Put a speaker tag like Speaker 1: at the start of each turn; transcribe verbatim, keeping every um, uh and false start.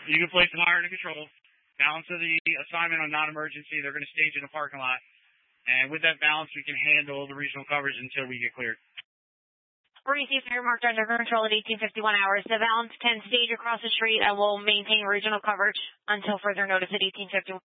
Speaker 1: You can place them higher into control. Balance of the assignment on non-emergency. They're going to stage in a parking lot. And with that balance, we can handle the regional coverage until we get cleared.
Speaker 2: Receive fire marked under control at eighteen fifty-one hours. The balance can stage across the street and will maintain regional coverage until further notice at eighteen fifty-one.